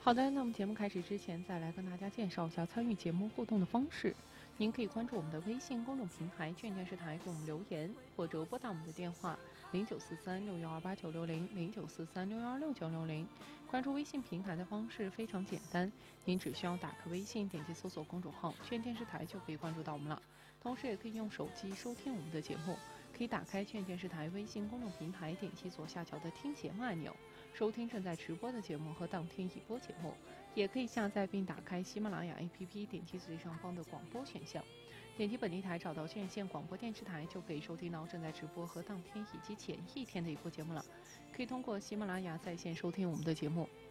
好的，那么节目开始之前，再来跟大家介绍一下参与节目互动的方式。您可以关注我们的微信公众平台“券电视台”给我们留言，或者拨打我们的电话09436128900943616960。关注微信平台的方式非常简单，您只需要打开微信，点击搜索公众号“券电视台”就可以关注到我们了。同时也可以用手机收听我们的节目，可以打开券电视台微信公众平台，点击左下角的听节目按钮，收听正在直播的节目和当天已播节目。也可以下载并打开喜马拉雅 APP， 点击最上方的广播选项，点击本地台找到院线广播电视台，就可以收听到正在直播和当天以及前一天的一播节目了。可以通过喜马拉雅在线收听我们的节目，